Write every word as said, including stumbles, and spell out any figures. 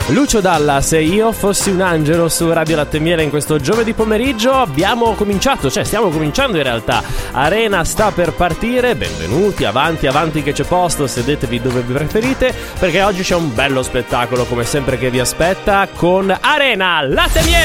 Lucio Dalla, se io fossi un angelo su Radio Latte e Miele in questo giovedì pomeriggio. Abbiamo cominciato, cioè stiamo cominciando in realtà. Arena sta per partire, benvenuti, avanti, avanti che c'è posto, sedetevi dove vi preferite, perché oggi c'è un bello spettacolo come sempre che vi aspetta con Arena Latte e Miele.